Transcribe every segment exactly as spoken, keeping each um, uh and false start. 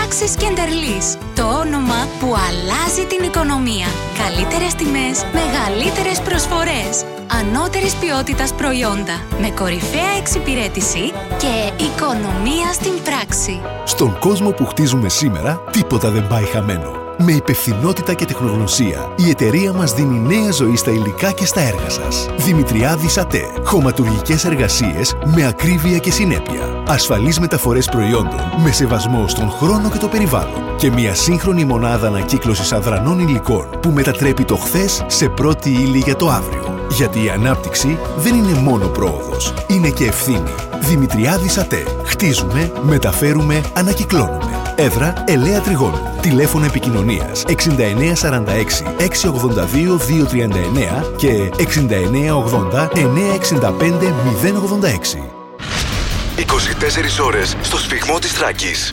Πράξεις Κεντερλής. Το όνομα που αλλάζει την οικονομία. Καλύτερες τιμές, μεγαλύτερες προσφορές. Ανώτερης ποιότητας προϊόντα. Με κορυφαία εξυπηρέτηση και οικονομία στην πράξη. Στον κόσμο που χτίζουμε σήμερα, τίποτα δεν πάει χαμένο. Με υπευθυνότητα και τεχνογνωσία, η εταιρεία μας δίνει νέα ζωή στα υλικά και στα έργα σας. Δημητριάδης ΑΤΕ. Χωματουργικές εργασίες με ακρίβεια και συνέπεια. Ασφαλείς μεταφορές προϊόντων με σεβασμό στον χρόνο και το περιβάλλον. Και μια σύγχρονη μονάδα ανακύκλωσης αδρανών υλικών που μετατρέπει το χθες σε πρώτη ύλη για το αύριο. Γιατί η ανάπτυξη δεν είναι μόνο πρόοδος, είναι και ευθύνη. Δημητριάδης ΑΤΕ. Χτίζουμε, μεταφέρουμε, ανακυκλώνουμε. Έδρα Ελαία Τριγώνου. Τηλέφωνο επικοινωνίας εξήντα εννέα σαράντα έξι εξακόσια ογδόντα δύο διακόσια τριάντα εννέα και εξήντα εννέα ογδόντα εννέα εξήντα πέντε μηδέν ογδόντα έξι. είκοσι τέσσερις ώρες στο σφυγμό της Θράκης.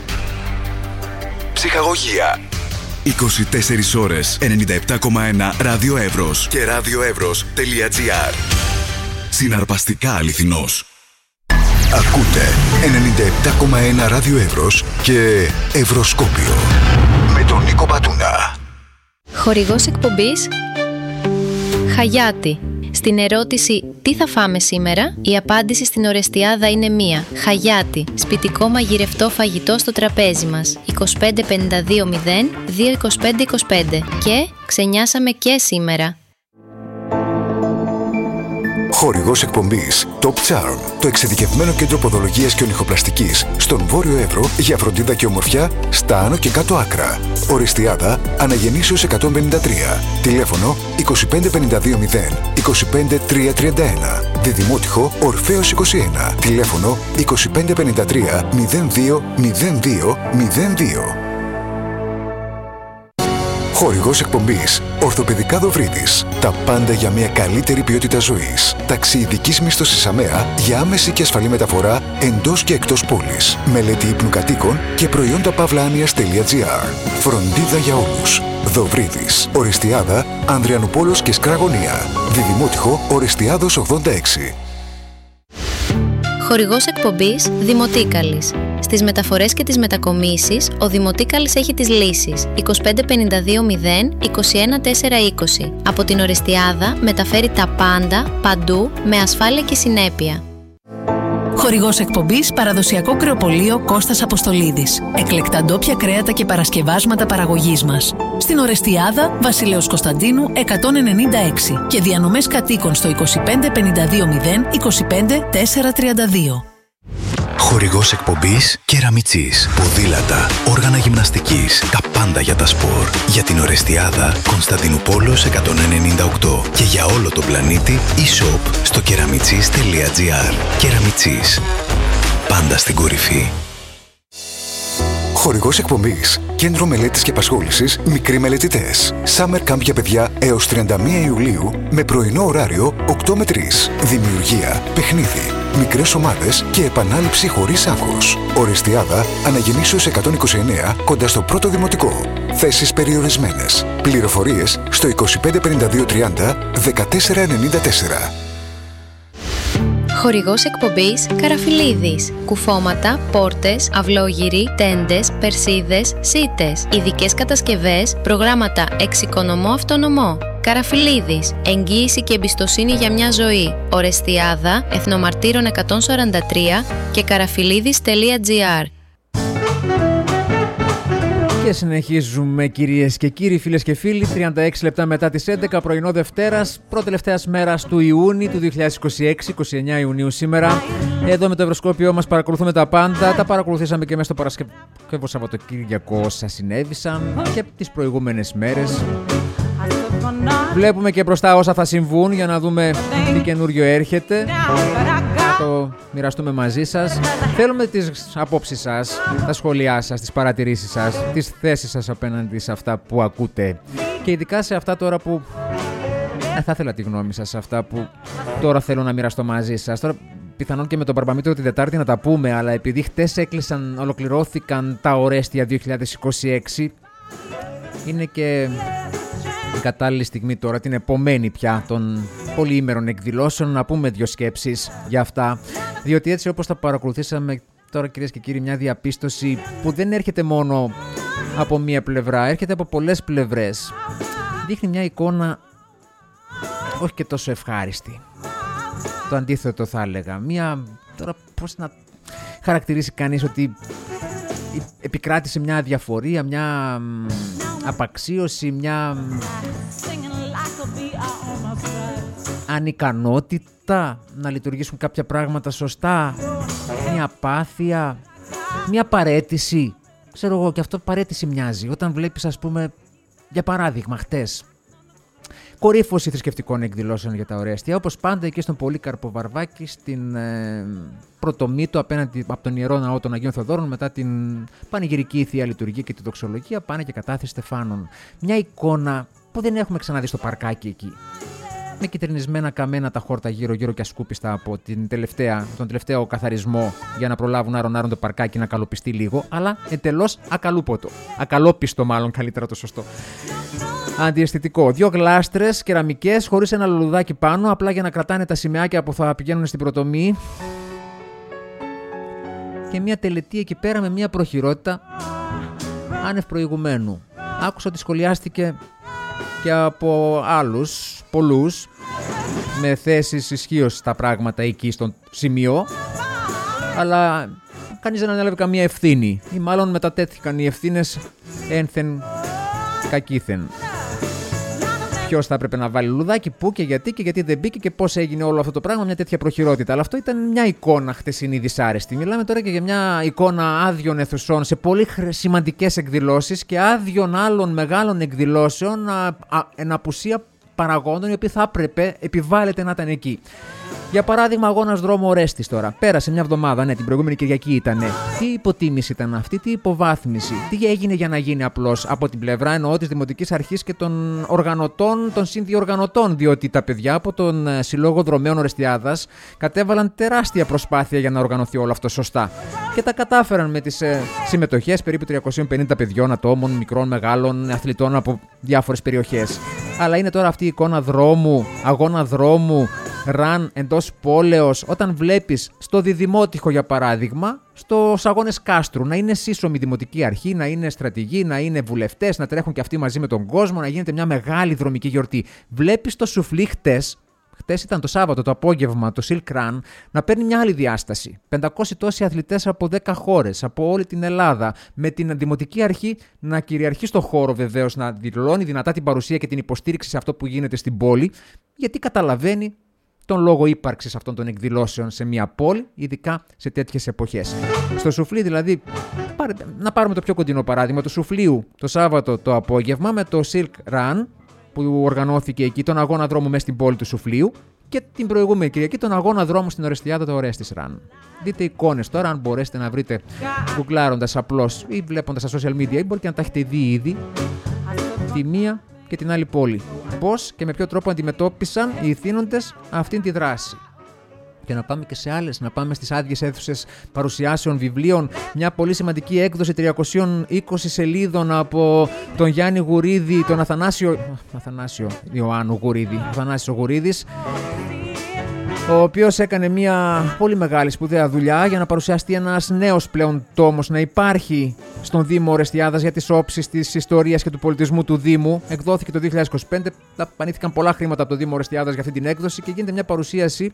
Ψυχαγωγία. είκοσι τέσσερις ώρες ενενήντα επτά κόμμα ένα Ράδιο Εύρος και radioevros.gr. Συναρπαστικά αληθινός. Ακούτε ενενήντα επτά κόμμα ένα Ράδιο Εύρος και Ευρωσκόπιο με τον Νίκο Πατούνα. Χορηγός εκπομπής Χαγιάτι. Στην ερώτηση «Τι θα φάμε σήμερα?» η απάντηση στην Ορεστιάδα είναι μία. Χαγιάτι. Σπιτικό μαγειρευτό φαγητό στο τραπέζι μας. είκοσι πέντε πενήντα δύο μηδέν δύο είκοσι πέντε είκοσι πέντε. Και ξενιάσαμε και σήμερα. Χορηγός εκπομπής Top Charm, το εξειδικευμένο κέντρο ποδολογίας και ονυχοπλαστικής στον Βόρειο Εύρο για φροντίδα και ομορφιά στα άνω και κάτω άκρα. Ορεστιάδα Αναγεννήσεως εκατόν πενήντα τρία. Τηλέφωνο είκοσι πέντε πενήντα δύο μηδέν είκοσι πέντε τριακόσια τριάντα ένα. Διδημότυχο Ορφέως είκοσι ένα. Τηλέφωνο είκοσι πέντε πενήντα τρία μηδέν δύο μηδέν δύο μηδέν δύο. Χορηγός εκπομπής Ορθοπαιδικά Δοβρίδης. Τα πάντα για μια καλύτερη ποιότητα ζωής. Ταξί ειδικής μίσθωσης ΑΜΕΑ για άμεση και ασφαλή μεταφορά εντός και εκτός πόλης. Μελέτη ύπνου κατοίκων και προϊόντα παύλα-άνοιας.gr. Φροντίδα για όλους. Δοβρίδης. Ορεστιάδα Ανδριανουπόλος και Σκραγωνία. Διδημότυχο Ορεστιάδος ογδόντα έξι. Χορηγός εκπομπής Δημοτίκαλης. Στις μεταφορές και τις μετακομίσεις, ο Δημοτίκαλης έχει τις λύσεις είκοσι πέντε πενήντα δύο μηδέν είκοσι ένα τέσσερα είκοσι. Από την Ορεστιάδα μεταφέρει τα πάντα, παντού, με ασφάλεια και συνέπεια. Χορηγός εκπομπής Παραδοσιακό Κρεοπωλείο Κώστας Αποστολίδης. Εκλεκτά ντόπια κρέατα και παρασκευάσματα παραγωγής μας. Στην Ορεστιάδα Βασιλέως Κωνσταντίνου εκατόν ενενήντα έξι και διανομές κατοίκων στο είκοσι πέντε πενήντα δύο μηδέν είκοσι πέντε τέσσερα τριάντα δύο. Χορηγός εκπομπής Κεραμιτσής. Ποδήλατα, όργανα γυμναστικής, τα πάντα για τα σπορ. Για την Ορεστιάδα Κωνσταντινούπολος εκατόν ενενήντα οκτώ και για όλο τον πλανήτη e-shop στο κεραμιτσής.gr. Κεραμιτσής. Πάντα στην κορυφή. Χορηγός εκπομπής Κέντρο Μελέτης και Απασχόλησης Μικροί Μελετητές. Summer Camp για παιδιά έως τριάντα μία Ιουλίου με πρωινό ωράριο οκτώ με τρεις. Δημιουργία, παιχνίδι, μικρές ομάδες και επανάληψη χωρίς άγχος. Ορεστιάδα Αναγεννήσεως εκατόν είκοσι εννέα κοντά στο πρώτο δημοτικό. Θέσεις περιορισμένες. Πληροφορίες στο είκοσι πέντε πενήντα δύο τριάντα δεκατέσσερα ενενήντα τέσσερα. Χορηγός εκπομπής Καραφιλίδης. Κουφώματα, πόρτες, αυλόγυροι, τέντες, περσίδες, σίτες. Ειδικές κατασκευές, προγράμματα εξοικονομώ αυτονομώ. Καραφιλίδης. Εγγύηση και εμπιστοσύνη για μια ζωή. Ορεστιάδα, Εθνομαρτύρων εκατόν σαράντα τρία και καραφιλίδης.gr. Και συνεχίζουμε, κυρίες και κύριοι, φίλες και φίλοι, τριάντα έξι λεπτά μετά τις έντεκα, πρωινό Δευτέρας, πρώτη-τελευταίας μέρας του Ιούνιου του δύο χιλιάδες είκοσι έξι, είκοσι εννέα Ιουνίου σήμερα. Εδώ με το Ευρωσκόπιο μας παρακολουθούμε τα πάντα. Τα παρακολουθήσαμε και μέσα στο Παρασκευό Σαββατοκύριακο όσα συνέβησαν και τις προηγούμενες μέρες. Βλέπουμε και μπροστά όσα θα συμβούν για να δούμε τι καινούριο έρχεται. Θα το μοιραστούμε μαζί σας. Θέλουμε τις απόψεις σας, τα σχόλιά σας, τις παρατηρήσεις σας, τις θέσεις σας απέναντι σε αυτά που ακούτε. Και ειδικά σε αυτά τώρα που... Ε, θα ήθελα τη γνώμη σας σε αυτά που τώρα θέλω να μοιραστώ μαζί σας. Τώρα πιθανόν και με τον Μπαρμπαμήτρο την Τετάρτη να τα πούμε, αλλά επειδή χτες έκλεισαν, ολοκληρώθηκαν τα Ορέστια δύο χιλιάδες είκοσι έξι, είναι και η κατάλληλη στιγμή τώρα, την επομένη πια των πολυήμερων εκδηλώσεων, να πούμε δύο σκέψεις για αυτά. Διότι έτσι όπως τα παρακολουθήσαμε τώρα, κυρίες και κύριοι, μια διαπίστωση που δεν έρχεται μόνο από μία πλευρά, έρχεται από πολλές πλευρές. Δείχνει μια εικόνα όχι και τόσο ευχάριστη. Το αντίθετο θα έλεγα. Μια, τώρα πώς να χαρακτηρίσει κανείς ότι επικράτησε μια αδιαφορία, μια απαξίωση, μια ανικανότητα να λειτουργήσουν κάποια πράγματα σωστά, μια απάθεια, μια παραίτηση. Ξέρω εγώ, και αυτό παραίτηση μοιάζει. Όταν βλέπεις, ας πούμε, για παράδειγμα, χτες, κορύφωση θρησκευτικών εκδηλώσεων για τα ωραία αστεία, όπως πάντα εκεί στον Πολύκαρπο Βαρβάκη, στην ε, Πρωτομήτω, απέναντι από τον Ιερό Ναό των Αγίων Θεοδόρων, μετά την πανηγυρική Θεία Λειτουργία και τη δοξολογία, πάνε και κατάθεση Στεφάνων. Μια εικόνα που δεν έχουμε ξαναδεί στο παρκάκι εκεί. Με κυτρινισμένα καμένα τα χόρτα γύρω-γύρω και ασκούπιστα από την τελευταία, τον τελευταίο καθαρισμό για να προλάβουν άρον-άρον το παρκάκι να καλοπιστεί λίγο, αλλά εντελώς ακαλούποτο. Ακαλόπιστο, μάλλον καλύτερα το σωστό. Αντιαισθητικό. Δύο γλάστρες κεραμικές χωρίς ένα λουλουδάκι πάνω, απλά για να κρατάνε τα σημαίακια που θα πηγαίνουν στην Πρωτομή. Και μια τελετή εκεί πέρα με μια προχειρότητα άνευ προηγουμένου. Άκουσα ότι σχολιάστηκε και από άλλους, πολλούς, με θέσεις ισχύως στα πράγματα εκεί στο σημείο, αλλά κανείς δεν ανέλαβε καμία ευθύνη, ή μάλλον μετατέθηκαν οι ευθύνες ένθεν κακήθεν. Ποιος θα έπρεπε να βάλει λουλουδάκι, πού και γιατί και γιατί δεν μπήκε και πώς έγινε όλο αυτό το πράγμα, μια τέτοια προχειρότητα. Αλλά αυτό ήταν μια εικόνα χτεσινή δυσάρεστη. Μιλάμε τώρα και για μια εικόνα άδειων αιθουσών σε πολύ σημαντικές εκδηλώσεις και άδειων άλλων μεγάλων εκδηλώσεων α, α, εν απουσία παραγόντων οι οποίοι θα έπρεπε, επιβάλλεται να ήταν εκεί. Για παράδειγμα, αγώνας δρόμου Ορέστης τώρα. Πέρασε μια εβδομάδα, ναι, την προηγούμενη Κυριακή ήτανε. Τι υποτίμηση ήταν αυτή, τι υποβάθμιση, τι έγινε για να γίνει απλώς από την πλευρά, εννοώ, της Δημοτικής Αρχής και των οργανωτών, των συνδιοργανωτών. Διότι τα παιδιά από τον Συλλόγο Δρομέων Ορεστιάδας κατέβαλαν τεράστια προσπάθεια για να οργανωθεί όλο αυτό σωστά. Και τα κατάφεραν με τις ε, συμμετοχές περίπου τριακόσιων πενήντα παιδιών, ατόμων, μικρών, μεγάλων, αθλητών από διάφορες περιοχές. Αλλά είναι τώρα αυτή η εικόνα δρόμου, αγώνα δρόμου, ραν εντός πόλεως, όταν βλέπεις στο Διδημότυχο, για παράδειγμα, στους αγώνες Κάστρου, να είναι σύσσωμη Δημοτική Αρχή, να είναι στρατηγοί, να είναι βουλευτές, να τρέχουν και αυτοί μαζί με τον κόσμο, να γίνεται μια μεγάλη δρομική γιορτή. Βλέπεις το σουφλί χτες, χτες ήταν το Σάββατο το απόγευμα, το Silk Run, να παίρνει μια άλλη διάσταση. πεντακόσιοι τόσοι αθλητές από δέκα χώρες, από όλη την Ελλάδα, με την Δημοτική Αρχή να κυριαρχεί στο χώρο βεβαίως, να δηλώνει δυνατά την παρουσία και την υποστήριξη σε αυτό που γίνεται στην πόλη, γιατί καταλαβαίνει τον λόγο ύπαρξης αυτών των εκδηλώσεων σε μια πόλη, ειδικά σε τέτοιες εποχές. Στο σουφλί, δηλαδή, πάρε, να πάρουμε το πιο κοντινό παράδειγμα του σουφλίου το Σάββατο το απόγευμα με το Silk Run που οργανώθηκε εκεί, τον αγώνα δρόμου μέσα στην πόλη του Σουφλίου, και την προηγούμενη Κυριακή τον αγώνα δρόμου στην Ορεστιάδα, το Ορέστης Run. Δείτε εικόνες τώρα, αν μπορέσετε να βρείτε γκουγκλάροντας απλώς ή βλέποντας στα social media, ή μπορείτε να τα έχετε δει ήδη, τη μία και την άλλη πόλη. Πώς και με ποιο τρόπο αντιμετώπισαν οι ηθήνοντες αυτήν τη δράση. Και να πάμε και σε άλλες, να πάμε στις άδειες αίθουσες παρουσιάσεων βιβλίων. Μια πολύ σημαντική έκδοση τριακόσιες είκοσι σελίδων από τον Γιάννη Γουρίδη, τον Αθανάσιο, Αθανάσιο Ιωάννου Γουρίδη, ο Αθανάσιος Γουρίδης, ο οποίος έκανε μια πολύ μεγάλη σπουδαία δουλειά για να παρουσιαστεί ένας νέος πλέον τόμος, να υπάρχει στον Δήμο Ορεστιάδας για τις όψεις της ιστορίας και του πολιτισμού του Δήμου. Εκδόθηκε το δύο χιλιάδες είκοσι πέντε, δαπανήθηκαν πολλά χρήματα από το Δήμο Ορεστιάδας για αυτή την έκδοση και γίνεται μια παρουσίαση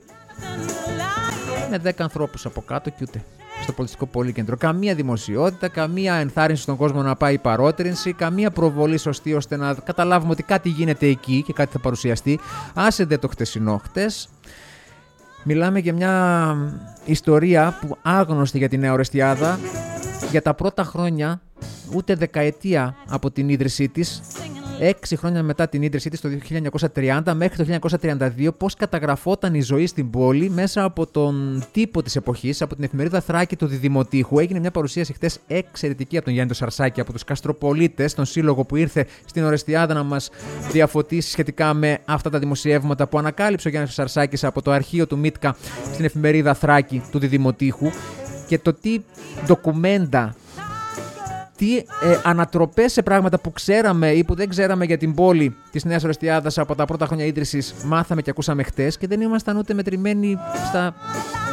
με δέκα ανθρώπους από κάτω και ούτε στο πολιτιστικό πολύκεντρο. Καμία δημοσιότητα, καμία ενθάρρυνση στον κόσμο να πάει παρότρινση, καμία προβολή σωστή ώστε να καταλάβουμε ότι κάτι γίνεται εκεί και κάτι θα παρουσιαστεί. Άσε δε το χτεσινό χτες. Μιλάμε για μια ιστορία που άγνωστη για τη Νέα Ορεστιάδα για τα πρώτα χρόνια, ούτε δεκαετία από την ίδρυσή της, έξι χρόνια μετά την ίδρυσή της το χίλια εννιακόσια τριάντα μέχρι το χίλια εννιακόσια τριάντα δύο, πώς καταγραφόταν η ζωή στην πόλη μέσα από τον τύπο της εποχής, από την εφημερίδα Θράκη του Διδημοτήχου. Έγινε μια παρουσίαση χτες εξαιρετική από τον Γιάννη το Σαρσάκη, από τους Καστροπολίτες, τον σύλλογο που ήρθε στην Ορεστιάδα να μας διαφωτίσει σχετικά με αυτά τα δημοσιεύματα που ανακάλυψε ο Γιάννης Σαρσάκης από το αρχείο του Μίτκα στην εφημερίδα Θράκη του Διδημοτήχου, και το τι ντοκουμέντα, τι ε, ανατροπές σε πράγματα που ξέραμε ή που δεν ξέραμε για την πόλη της Νέας Ορεστιάδας από τα πρώτα χρόνια ίδρυσης μάθαμε και ακούσαμε χτες, και δεν ήμασταν ούτε μετρημένοι στα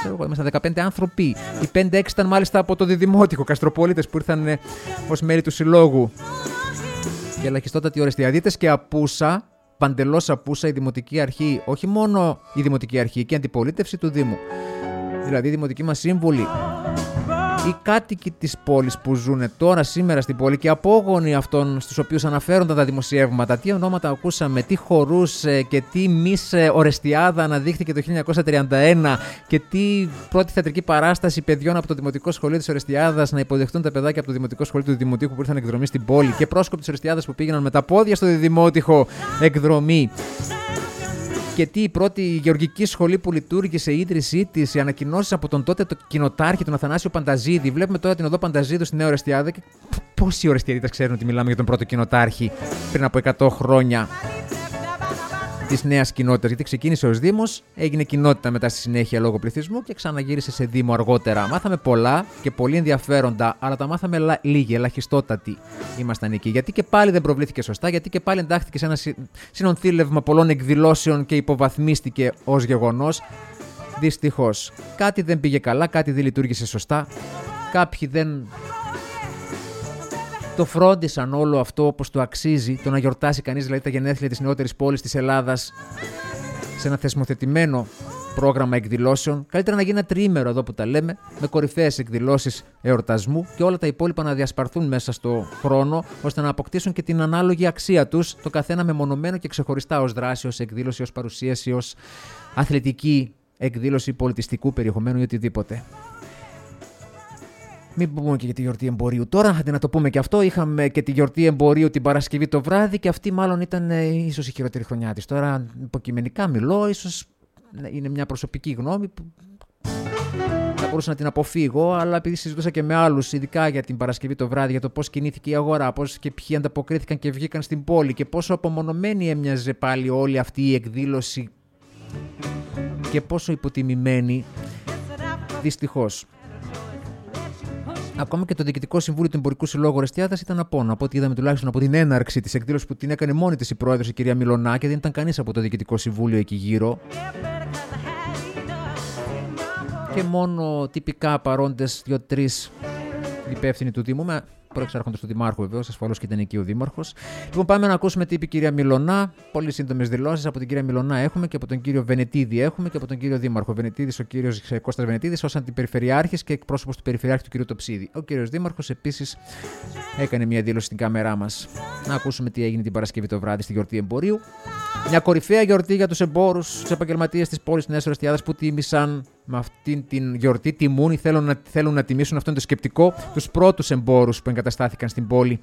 ήμασταν δεκαπέντε άνθρωποι. Οι πέντε έξι ήταν μάλιστα από το Διδημότυχο, Καστροπολίτες που ήρθαν ε, ως μέλη του συλλόγου. Και ελαχιστότατοι ορεστιαδίτες και απούσα, παντελώς απούσα η Δημοτική Αρχή, όχι μόνο η Δημοτική Αρχή και η αντιπολίτευση του Δήμου. Δηλαδή οι δημοτικοί μας σύμβουλοι, οι κάτοικοι της πόλης που ζουν τώρα σήμερα στην πόλη και απόγονοι αυτών στους οποίους αναφέρονταν τα δημοσιεύματα, τι ονόματα ακούσαμε, τι χορούς και τι μις Ορεστιάδα αναδείχθηκε το χίλια εννιακόσια τριάντα ένα και τι πρώτη θεατρική παράσταση παιδιών από το Δημοτικό Σχολείο της Ορεστιάδας να υποδεχτούν τα παιδάκια από το Δημοτικό Σχολείο του Δημοτήχου που ήρθαν εκδρομή στην πόλη και πρόσκοποι της Ορεστιάδας που πήγαιναν με τα πόδια στο Δημότυχο εκδρομή. Και τι η πρώτη γεωργική σχολή που λειτουργήσε, η ίδρυσή της, οι ανακοινώσεις από τον τότε το κοινοτάρχη, τον Αθανάσιο Πανταζίδη. Βλέπουμε τώρα την οδό Πανταζίδου στη Νέα Ορεστιάδα και πόσοι Ορεστιαδίτες ξέρουν ότι μιλάμε για τον πρώτο κοινοτάρχη πριν από εκατό χρόνια της νέας κοινότητας. Γιατί ξεκίνησε ως Δήμος, έγινε κοινότητα μετά στη συνέχεια λόγω πληθυσμού και ξαναγύρισε σε Δήμο αργότερα. Μάθαμε πολλά και πολύ ενδιαφέροντα, αλλά τα μάθαμε λίγοι, ελαχιστότατοι ήμασταν εκεί. Γιατί και πάλι δεν προβλήθηκε σωστά, γιατί και πάλι εντάχθηκε σε ένα συνονθήλευμα πολλών εκδηλώσεων και υποβαθμίστηκε ως γεγονός. Δυστυχώς. Κάτι δεν πήγε καλά, κάτι δεν λειτουργήσε σωστά, κάποιοι δεν το φρόντισαν όλο αυτό όπως το αξίζει, το να γιορτάσει κανείς δηλαδή τα γενέθλια της νεότερης πόλης της Ελλάδας σε ένα θεσμοθετημένο πρόγραμμα εκδηλώσεων. Καλύτερα να γίνει ένα τριήμερο εδώ που τα λέμε, με κορυφαίες εκδηλώσεις εορτασμού και όλα τα υπόλοιπα να διασπαρθούν μέσα στο χρόνο, ώστε να αποκτήσουν και την ανάλογη αξία τους, το καθένα μεμονωμένο και ξεχωριστά ως δράση, ως εκδήλωση, ως παρουσίαση, ως αθλητική εκδήλωση πολιτιστικού περιεχομένου ή οτιδήποτε. Μην πούμε και για τη γιορτή εμπορίου. Τώρα, αντί να το πούμε και αυτό, είχαμε και τη γιορτή εμπορίου την Παρασκευή το βράδυ και αυτή μάλλον ήταν ε, ίσως η χειρότερη χρονιά της. Τώρα, υποκειμενικά μιλώ, ίσως είναι μια προσωπική γνώμη που θα μπορούσα να την αποφύγω, αλλά επειδή συζητούσα και με άλλους, ειδικά για την Παρασκευή το βράδυ, για το πώς κινήθηκε η αγορά, πώς και ποιοι ανταποκρίθηκαν και βγήκαν στην πόλη και πόσο απομονωμένη έμοιαζε πάλι όλη αυτή η εκδήλωση και πόσο υποτιμημένη, δυστυχώς. Ακόμα και το Διοικητικό Συμβούλιο του Εμπορικού Συλλόγου Ορεστιάδας ήταν απόνο. Από ό,τι είδαμε τουλάχιστον από την έναρξη της εκδήλωσης που την έκανε μόνη της η πρόεδρος, η κυρία Μιλωνά, και δεν ήταν κανείς από το Διοικητικό Συμβούλιο εκεί γύρω. Και μόνο τυπικά παρόντες δύο-τρεις υπεύθυνοι του Δήμου, με προεξάρχοντος του Δημάρχου βεβαίως, ασφαλώς και ήταν εκεί ο Δήμαρχος. Λοιπόν, πάμε να ακούσουμε τι είπε η κυρία Μιλωνά. Πολύ σύντομες δηλώσεις από την κυρία Μιλωνά έχουμε και από τον κύριο Βενετίδη έχουμε και από τον κύριο Δήμαρχο. Βενετίδης, ο κύριος Κώστας Βενετίδης, ως αντιπεριφερειάρχης και εκπρόσωπος του Περιφερειάρχη του κυρίου Τοψίδη. Ο κύριος Δήμαρχος επίσης έκανε μια δήλωση στην κάμερά μας. Να ακούσουμε τι έγινε την Παρασκευή το βράδυ στη γιορτή εμπορίου. Μια κορυφαία γιορτή για τους εμπόρους, τους επαγγελματίες της πόλης της Νέας Ορεστιάδας που τίμησαν με αυτήν την γιορτή, τιμούν ή θέλουν να, θέλουν να τιμήσουν, αυτό είναι το σκεπτικό, τους πρώτους εμπόρους που εγκαταστάθηκαν στην πόλη.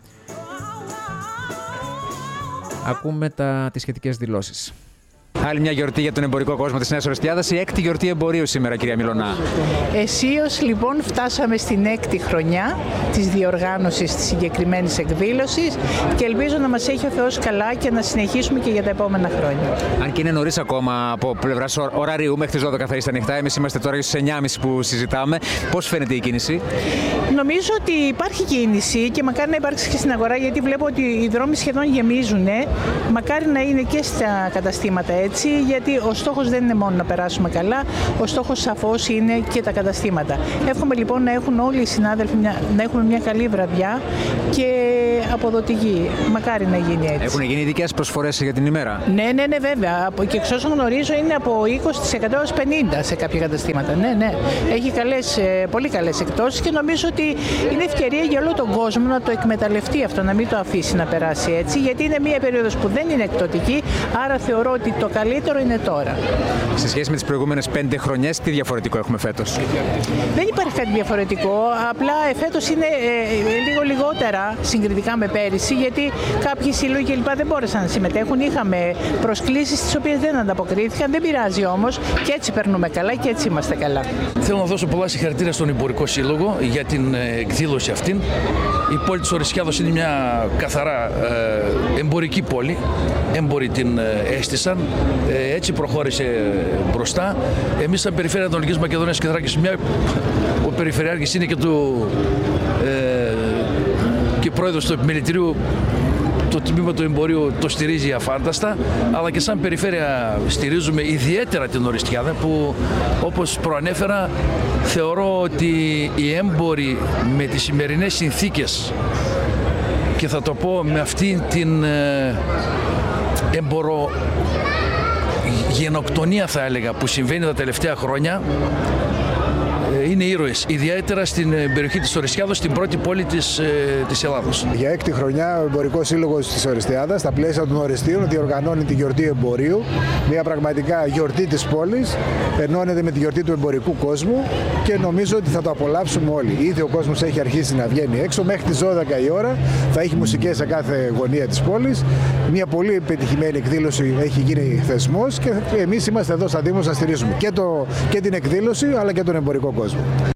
Ακούμε τα, τις σχετικές δηλώσεις. Άλλη μια γιορτή για τον εμπορικό κόσμο της Νέας Ορεστιάδας, η έκτη γιορτή εμπορίου σήμερα, κυρία Μιλωνά. Αισίως λοιπόν φτάσαμε στην έκτη χρονιά της διοργάνωσης της συγκεκριμένης εκδήλωσης και ελπίζω να μας έχει ο Θεός καλά και να συνεχίσουμε και για τα επόμενα χρόνια. Αν και είναι νωρίς ακόμα από πλευράς ωραρίου, μέχρι τις δώδεκα θα είστε ανοιχτά. Εμείς είμαστε τώρα στις εννιά και μισή που συζητάμε. Πώς φαίνεται η κίνηση? Νομίζω ότι υπάρχει κίνηση και μακάρι να υπάρξει και στην αγορά, γιατί βλέπω ότι οι δρόμοι σχεδόν γεμίζουν. Μακάρι να είναι και στα καταστήματα έτσι, γιατί ο στόχος δεν είναι μόνο να περάσουμε καλά, ο στόχος σαφώς είναι και τα καταστήματα. Εύχομαι λοιπόν να έχουν όλοι οι συνάδελφοι μια, να έχουμε μια καλή βραδιά και αποδοτική. Μακάρι να γίνει έτσι. Έχουν γίνει ειδικές προσφορές για την ημέρα? Ναι, ναι, ναι, βέβαια. Και εξ όσων γνωρίζω είναι από είκοσι τοις εκατό έως πενήντα τοις εκατό σε κάποια καταστήματα. Ναι, ναι. Έχει καλές, πολύ καλές εκτόσεις και νομίζω ότι είναι ευκαιρία για όλο τον κόσμο να το εκμεταλλευτεί αυτό, να μην το αφήσει να περάσει έτσι, γιατί είναι μια περίοδος που δεν είναι εκπτωτική, άρα θεωρώ ότι το καλύτερο είναι τώρα. Σε σχέση με τις προηγούμενες πέντε χρονιές, τι διαφορετικό έχουμε φέτος? Δεν υπάρχει κάτι διαφορετικό, απλά φέτος είναι ε, λίγο λιγότερα συγκριτικά με πέρυσι, γιατί κάποιοι σύλλογοι κλπ. Δεν μπόρεσαν να συμμετέχουν. Είχαμε προσκλήσεις τις οποίες δεν ανταποκρίθηκαν, δεν πειράζει όμως και έτσι περνούμε καλά και έτσι είμαστε καλά. Θέλω να δώσω πολλά συγχαρητήρια στον Εμπορικό Σύλλογο για την εκδήλωση αυτήν. Η πόλη της Ορεστιάδος είναι μια καθαρά ε, εμπορική πόλη. Έμποροι την έστησαν, ε, έτσι προχώρησε μπροστά. Εμείς σαν Περιφέρεια Ανατολικής Μακεδονίας και Θράκης, μια, ο Περιφερειάρχης είναι και, του, ε, και πρόεδρος του Επιμελητηρίου το τμήμα του εμπορίου το στηρίζει αφάνταστα, αλλά και σαν περιφέρεια στηρίζουμε ιδιαίτερα την Οριστιάδα, που όπως προανέφερα θεωρώ ότι οι έμποροι με τις σημερινές συνθήκες, και θα το πω με αυτή την εμπορο γενοκτονία θα έλεγα που συμβαίνει τα τελευταία χρόνια, είναι ήρωες, ιδιαίτερα στην περιοχή της Οριστιάδος, στην πρώτη πόλη της, ε, της Ελλάδος. Για έκτη χρονιά ο Εμπορικός Σύλλογος της Οριστιάδας, στα πλαίσια των Οριστείων, διοργανώνει τη γιορτή εμπορίου, μια πραγματικά γιορτή της πόλης, ενώνεται με τη γιορτή του εμπορικού κόσμου και νομίζω ότι θα το απολαύσουμε όλοι. Ήδη ο κόσμος έχει αρχίσει να βγαίνει έξω, μέχρι τις δώδεκα η ώρα θα έχει μουσικές σε κάθε γωνία της πόλης. Μια πολύ πετυχημένη εκδήλωση έχει γίνει θεσμός και εμείς είμαστε εδώ σαν Δήμος να στηρίζουμε και, το, και την εκδήλωση αλλά και τον εμπορικό κόσμο.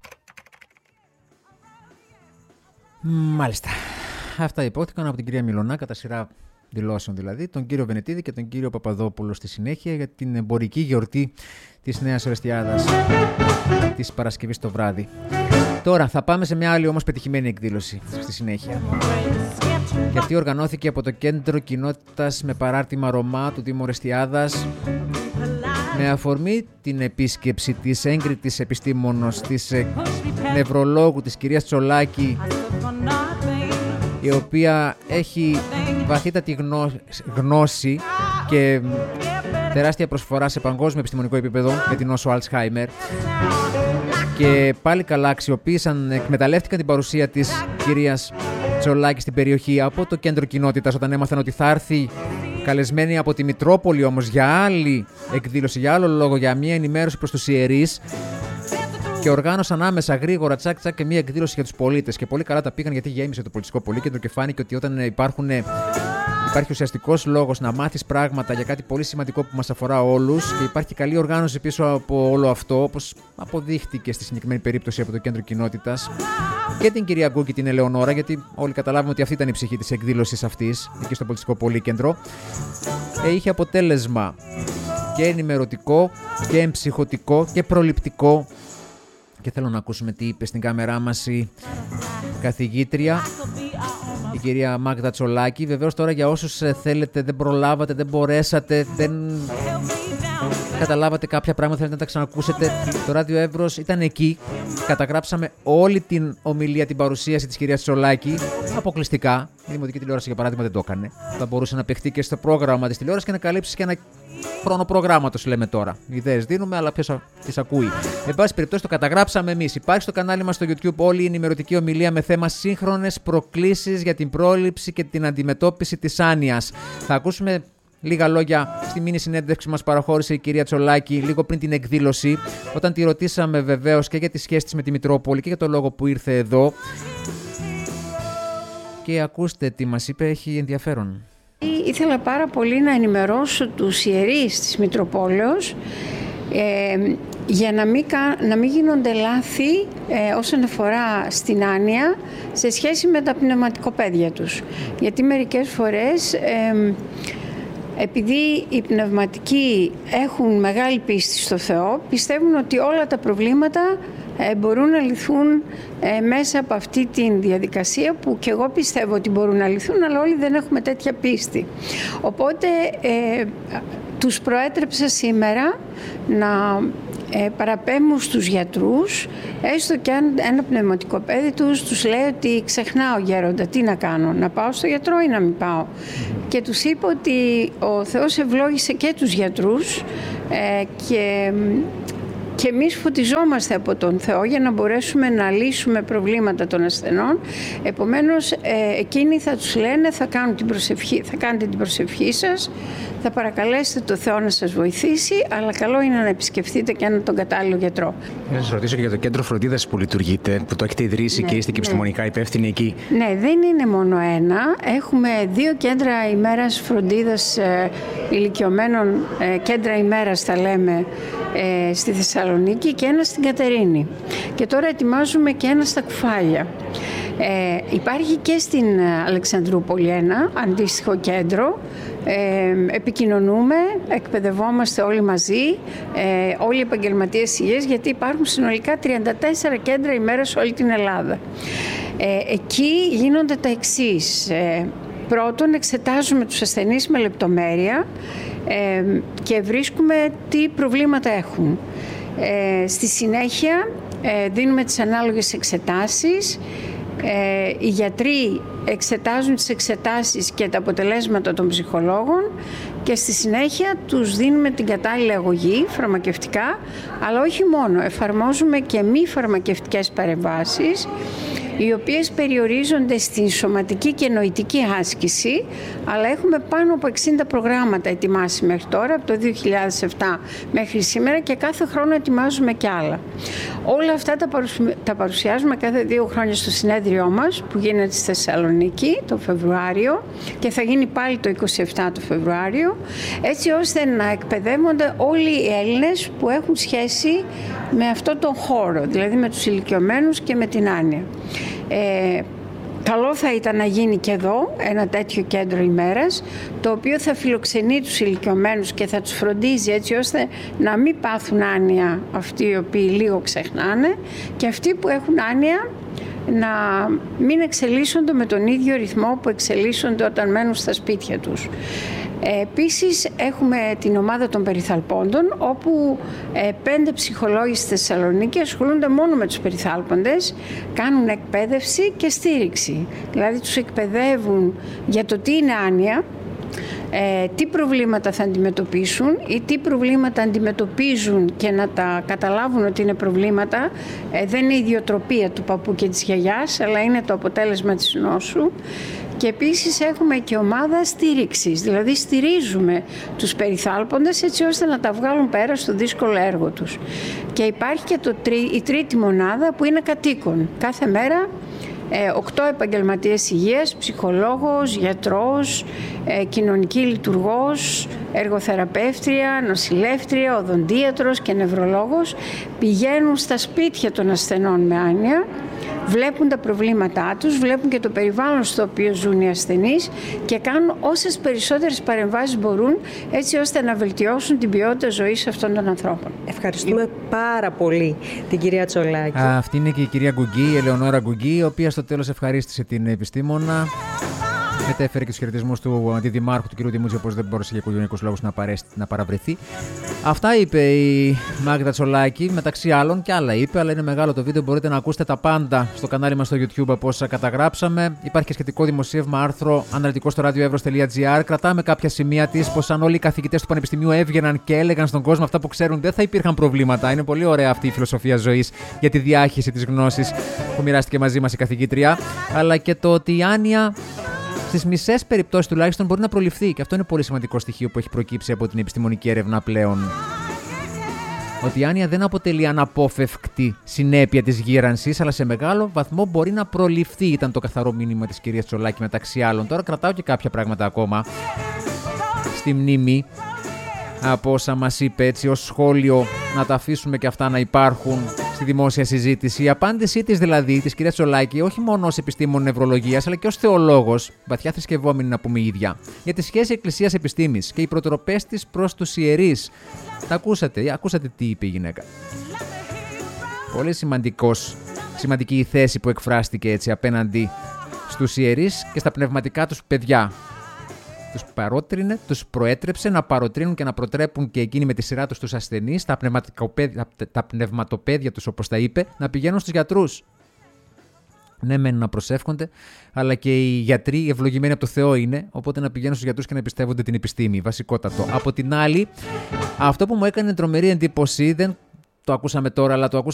Μάλιστα. Αυτά υπόθηκαν από την κυρία Μιλωνά, κατά σειρά δηλώσεων δηλαδή, τον κύριο Βενετίδη και τον κύριο Παπαδόπουλο στη συνέχεια για την εμπορική γιορτή της Νέας Οριστιάδας της Παρασκευής το βράδυ. Τώρα θα πάμε σε μια άλλη όμως πετυχημένη εκδήλωση στη συνέχεια. Και αυτή οργανώθηκε από το Κέντρο Κοινότητας με παράρτημα Ρωμά του Δήμου Οριστιάδας με αφορμή την επίσκεψη της έγκριτης επιστήμονος της νευρολόγου της κυρίας Τσολάκη, η οποία έχει βαθύτατη γνώση και τεράστια προσφορά σε παγκόσμιο επιστημονικό επίπεδο με την νόσο Alzheimer, και πάλι καλά αξιοποίησαν, εκμεταλλεύτηκαν την παρουσία της κυρίας Τσολάκη στην περιοχή από το Κέντρο Κοινότητας όταν έμαθαν ότι θα έρθει καλεσμένη από τη Μητρόπολη όμως για άλλη εκδήλωση, για άλλο λόγο, για μια ενημέρωση προς τους ιερείς, και οργάνωσαν άμεσα γρήγορα τσακ τσακ και μια εκδήλωση για τους πολίτες. Και πολύ καλά τα πήγαν, γιατί γέμισε το πολιτιστικό πολύκεντρο και φάνηκε ότι όταν υπάρχουν, υπάρχει ουσιαστικός λόγος να μάθεις πράγματα για κάτι πολύ σημαντικό που μας αφορά όλους και υπάρχει καλή οργάνωση πίσω από όλο αυτό, όπως αποδείχτηκε στη συγκεκριμένη περίπτωση από το Κέντρο Κοινότητας και την κυρία Γκούκη, την Ελεονόρα, γιατί όλοι καταλάβουμε ότι αυτή ήταν η ψυχή της εκδήλωσης αυτής εκεί στο πολιτιστικό πολύκεντρο. Ε, είχε αποτέλεσμα και ενημερωτικό και εμψυχωτικό και προληπτικό. Και θέλω να ακούσουμε τι είπε στην κάμερά μας η καθηγήτρια, η κυρία Μάγδα Τσολάκη. Βεβαίως τώρα για όσους θέλετε, δεν προλάβατε, δεν μπορέσατε, δεν καταλάβατε κάποια πράγματα, θέλετε να τα ξανακούσετε, το Ράδιο Εύρος ήταν εκεί. Καταγράψαμε όλη την ομιλία, την παρουσίαση της κυρίας Τσολάκη αποκλειστικά. Η Δημοτική Τηλεόραση για παράδειγμα δεν το έκανε. Θα μπορούσε να παιχτεί και στο πρόγραμμα της τηλεόρασης και να καλύψει και ένα χρόνο προγράμματος, λέμε τώρα. Ιδέες δίνουμε, αλλά ποιος τις ακούει. Εν πάση περιπτώσει, το καταγράψαμε εμείς. Υπάρχει στο κανάλι μας στο YouTube όλη η ενημερωτική ομιλία με θέμα σύγχρονες προκλήσεις για την πρόληψη και την αντιμετώπιση της άνοιας. Θα ακούσουμε λίγα λόγια στη μίνι συνέντευξη μας παραχώρησε η κυρία Τσολάκη λίγο πριν την εκδήλωση, όταν τη ρωτήσαμε βεβαίως και για τη σχέση της με τη Μητρόπολη και για το λόγο που ήρθε εδώ. Και ακούστε τι μας είπε, έχει ενδιαφέρον. Ήθελα πάρα πολύ να ενημερώσω τους ιερείς της Μητροπόλεως ε, για να μην, να μην γίνονται λάθη ε, όσον αφορά στην άνοια σε σχέση με τα πνευματικοπαίδια τους. Γιατί μερικές φορές ε, επειδή οι πνευματικοί έχουν μεγάλη πίστη στο Θεό, πιστεύουν ότι όλα τα προβλήματα ε, μπορούν να λυθούν ε, μέσα από αυτή τη διαδικασία που και εγώ πιστεύω ότι μπορούν να λυθούν, αλλά όλοι δεν έχουμε τέτοια πίστη. Οπότε ε, τους προέτρεψα σήμερα να ε, παραπέμουν στους γιατρούς, έστω και αν ένα πνευματικοπαίδι τους τους λέει ότι ξεχνάω γέροντα, τι να κάνω, να πάω στο γιατρό ή να μην πάω. Και τους είπα ότι ο Θεός ευλόγησε και τους γιατρούς ε, και... Και εμείς φωτιζόμαστε από τον Θεό για να μπορέσουμε να λύσουμε προβλήματα των ασθενών. Επομένως, ε, εκείνοι θα τους λένε, θα, κάνουν την προσευχή, θα κάνετε την προσευχή σας, θα παρακαλέσετε το Θεό να σας βοηθήσει, αλλά καλό είναι να επισκεφτείτε και έναν τον κατάλληλο γιατρό. Να σας ρωτήσω και για το κέντρο φροντίδας που λειτουργείτε, που το έχετε ιδρύσει, ναι, και είστε και επιστημονικά ναι. υπεύθυνοι εκεί. Ναι, δεν είναι μόνο ένα. Έχουμε δύο κέντρα ημέρας φροντίδας ε, ηλικιωμένων, ε, κέντρα ημέρας θα λέμε, ε, στη Θεσσαλονίκη και ένα στην Κατερίνη. Και τώρα ετοιμάζουμε και ένα στα Κουφάλια. Ε, υπάρχει και στην Αλεξανδρούπολη ένα αντίστοιχο κέντρο. Ε, επικοινωνούμε, εκπαιδευόμαστε όλοι μαζί, ε, όλοι οι επαγγελματίες υγείας, γιατί υπάρχουν συνολικά τριάντα τέσσερα κέντρα ημέρας σε όλη την Ελλάδα. Ε, εκεί γίνονται τα εξής. Ε, Πρώτον, εξετάζουμε τους ασθενείς με λεπτομέρεια ε, και βρίσκουμε τι προβλήματα έχουν. Ε, στη συνέχεια ε, δίνουμε τις ανάλογες εξετάσεις. Ε, οι γιατροί εξετάζουν τις εξετάσεις και τα αποτελέσματα των ψυχολόγων και στη συνέχεια τους δίνουμε την κατάλληλη αγωγή φαρμακευτικά, αλλά όχι μόνο, εφαρμόζουμε και μη φαρμακευτικές παρεμβάσεις, οι οποίες περιορίζονται στη σωματική και νοητική άσκηση, αλλά έχουμε πάνω από εξήντα προγράμματα ετοιμάσει μέχρι τώρα, από το δύο χιλιάδες επτά μέχρι σήμερα, και κάθε χρόνο ετοιμάζουμε και άλλα. Όλα αυτά τα, παρουσι... τα παρουσιάζουμε κάθε δύο χρόνια στο συνέδριό μας, που γίνεται στη Θεσσαλονίκη το Φεβρουάριο και θα γίνει πάλι το είκοσι επτά το Φεβρουάριο, έτσι ώστε να εκπαιδεύονται όλοι οι Έλληνες που έχουν σχέση με αυτό τον χώρο, δηλαδή με τους ηλικιωμένους και με την άνοια. Ε, καλό θα ήταν να γίνει και εδώ ένα τέτοιο κέντρο ημέρας, το οποίο θα φιλοξενεί τους ηλικιωμένους και θα τους φροντίζει έτσι ώστε να μην πάθουν άνοια αυτοί οι οποίοι λίγο ξεχνάνε, και αυτοί που έχουν άνοια να μην εξελίσσονται με τον ίδιο ρυθμό που εξελίσσονται όταν μένουν στα σπίτια τους. Επίσης έχουμε την ομάδα των περιθαλπώντων, όπου ε, πέντε ψυχολόγοι στη Θεσσαλονίκη ασχολούνται μόνο με τους περιθάλποντες, κάνουν εκπαίδευση και στήριξη. Δηλαδή τους εκπαιδεύουν για το τι είναι άνοια, ε, τι προβλήματα θα αντιμετωπίσουν ή τι προβλήματα αντιμετωπίζουν, και να τα καταλάβουν ότι είναι προβλήματα. Ε, δεν είναι η ιδιοτροπία του παππού και της γιαγιάς, αλλά είναι το αποτέλεσμα της νόσου. Και επίσης έχουμε και ομάδα στήριξης, δηλαδή στηρίζουμε τους περιθάλποντες έτσι ώστε να τα βγάλουν πέρα στο δύσκολο έργο τους. Και υπάρχει και το, η τρίτη μονάδα που είναι κατοίκων. Κάθε μέρα ε, οκτώ επαγγελματίες υγείας, ψυχολόγος, γιατρός, ε, κοινωνική λειτουργός, εργοθεραπεύτρια, νοσηλεύτρια, οδοντίατρος και νευρολόγος πηγαίνουν στα σπίτια των ασθενών με άνοια, βλέπουν τα προβλήματά τους, βλέπουν και το περιβάλλον στο οποίο ζουν οι ασθενείς και κάνουν όσες περισσότερες παρεμβάσεις μπορούν, έτσι ώστε να βελτιώσουν την ποιότητα ζωής αυτών των ανθρώπων. Ευχαριστούμε πάρα πολύ την κυρία Τσολάκη. Α, αυτή είναι και η κυρία Γκουγκή, η Ελεονόρα Γκουγκή, η οποία στο τέλος ευχαρίστησε την επιστήμονα. Μετέφερε και τους χαιρετισμούς του αντιδημάρχου του κ. Δημούτζη, όπως δεν μπορούσε για οικογενειακούς λόγους να, παρέστη, να παραβρεθεί. Αυτά είπε η Μάγδα Τσολάκη, μεταξύ άλλων, και άλλα είπε, αλλά είναι μεγάλο το βίντεο. Μπορείτε να ακούσετε τα πάντα στο κανάλι μας στο YouTube από όσα καταγράψαμε. Υπάρχει και σχετικό δημοσίευμα, άρθρο αναλυτικό στο radioevros τελεία gr. Κρατάμε κάποια σημεία της, πως αν όλοι οι καθηγητές του Πανεπιστημίου έβγαιναν και έλεγαν στον κόσμο αυτά που ξέρουν, δεν θα υπήρχαν προβλήματα. Είναι πολύ ωραία αυτή η φιλοσοφία ζωής για τη διάχυση της γνώσης που μοιράστηκε μαζί μας η καθηγήτρια, αλλά και το ότι η άνοια στις μισές περιπτώσεις τουλάχιστον μπορεί να προληφθεί. Και αυτό είναι πολύ σημαντικό στοιχείο που έχει προκύψει από την επιστημονική έρευνα πλέον. Ότι η άνοια δεν αποτελεί αναπόφευκτη συνέπεια της γύρανσης, αλλά σε μεγάλο βαθμό μπορεί να προληφθεί. Ήταν το καθαρό μήνυμα της κυρίας Τσολάκη μεταξύ άλλων. Τώρα κρατάω και κάποια πράγματα ακόμα στη μνήμη από όσα μας είπε, έτσι ως σχόλιο, να τα αφήσουμε και αυτά να υπάρχουν στη δημόσια συζήτηση. Η απάντησή της δηλαδή, της κυρίας Τσολάκη, όχι μόνο ως επιστήμον νευρολογίας, αλλά και ως θεολόγος, βαθιά θρησκευόμενη να πούμε η ίδια, για τη σχέση εκκλησίας-επιστήμης και οι προτροπές της προς τους ιερείς. Τα ακούσατε, ακούσατε τι είπε η γυναίκα. Πολύ σημαντικός, σημαντική η θέση που εκφράστηκε έτσι απέναντι στους ιερείς και στα πνευματικά τους παιδιά. Τους παρότρινε, τους προέτρεψε να παροτρύνουν και να προτρέπουν και εκείνοι με τη σειρά τους τους ασθενείς, τα, τα πνευματοπαίδια τους, όπως τα είπε, να πηγαίνουν στους γιατρούς. Ναι, μεν να προσεύχονται, αλλά και οι γιατροί ευλογημένοι από το Θεό είναι, οπότε να πηγαίνουν στους γιατρούς και να εμπιστεύονται την επιστήμη. Βασικότατο. Από την άλλη, αυτό που μου έκανε τρομερή εντύπωση, δεν το ακούσαμε τώρα, αλλά το ακούσαμε